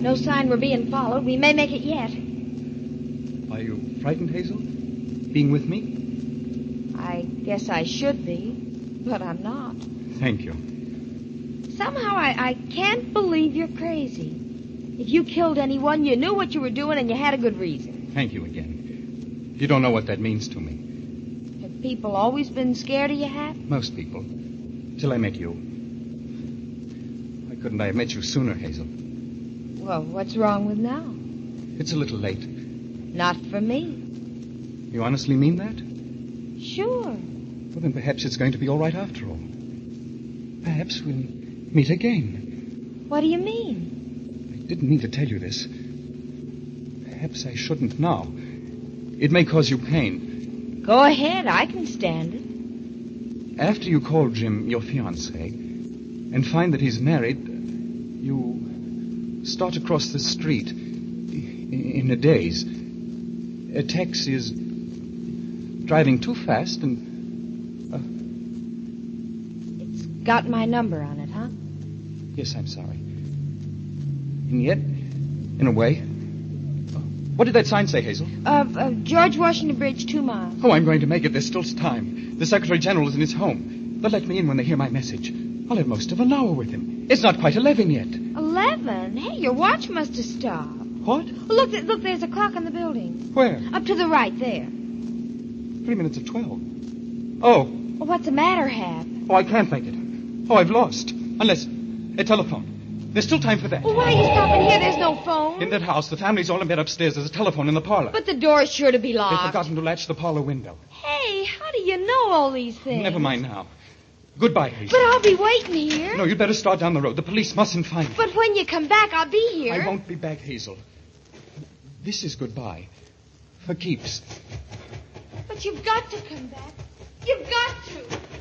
No sign we're being followed. We may make it yet. Are you frightened, Hazel? Being with me? I guess I should be, but I'm not. Thank you. Somehow I can't believe you're crazy. If you killed anyone, you knew what you were doing and you had a good reason. Thank you again. You don't know what that means to me. Have people always been scared of you, Hap? Most people. Till I met you. Why couldn't I have met you sooner, Hazel? Well, what's wrong with now? It's a little late. Not for me. You honestly mean that? Sure. Well, then perhaps it's going to be all right after all. Perhaps we'll meet again. What do you mean? I didn't mean to tell you this. Perhaps I shouldn't now. It may cause you pain. Go ahead. I can stand it. After you call Jim your fiancé and find that he's married, you start across the street in a daze. Tex is driving too fast and... It's got my number on it, huh? Yes, I'm sorry. And yet, in a way... What did that sign say, Hazel? George Washington Bridge, 2 miles. Oh, I'm going to make it. There's still time. The Secretary General is in his home. They'll let me in when they hear my message. I'll have most of an hour with him. It's not quite 11 yet. 11? Hey, your watch must have stopped. What? Look, there's a clock on the building. Where? Up to the right there. 3 minutes of 12. Oh. Well, what's the matter, Hap? Oh, I can't make it. Oh, I've lost. Unless... a telephone. There's still time for that. Well, why are you stopping here? There's no phone. In that house, the family's all in bed upstairs. There's a telephone in the parlor. But the door's sure to be They've locked. forgotten to latch the parlor window. Hey, how do you know all these things? Never mind now. Goodbye, Hazel. But I'll be waiting here. No, you'd better start down the road. The police mustn't find you. But when you come back, I'll be here. I won't be back, Hazel. This is goodbye. For keeps. But you've got to come back. You've got to.